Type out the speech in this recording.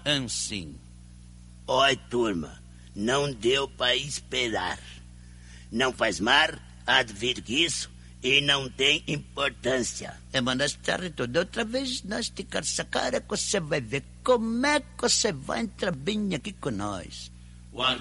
Assim. Oi, turma, não deu para esperar. Não faz mal, advirto isso, e não tem importância. Mas tarde outra vez nós esticar essa cara que você vai ver como é que você vai entrar bem aqui com nós. 1,